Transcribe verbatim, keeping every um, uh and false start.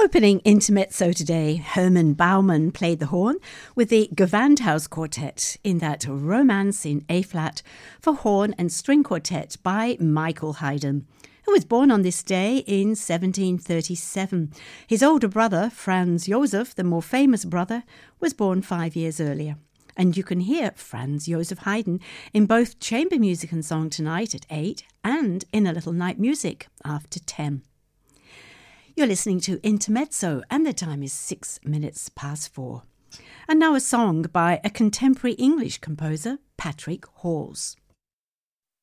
Opening Intermezzo today, Hermann Baumann played the horn with the Gewandhaus Quartet in that Romance in A-flat for horn and string quartet by Michael Haydn, who was born on this day in seventeen thirty-seven. His older brother, Franz Josef, the more famous brother, was born five years earlier. And you can hear Franz Josef Haydn in both chamber music and song tonight at eight and in a little night music after ten. You're listening to Intermezzo, and the time is six minutes past four. And now a song by a contemporary English composer, Patrick Hawes.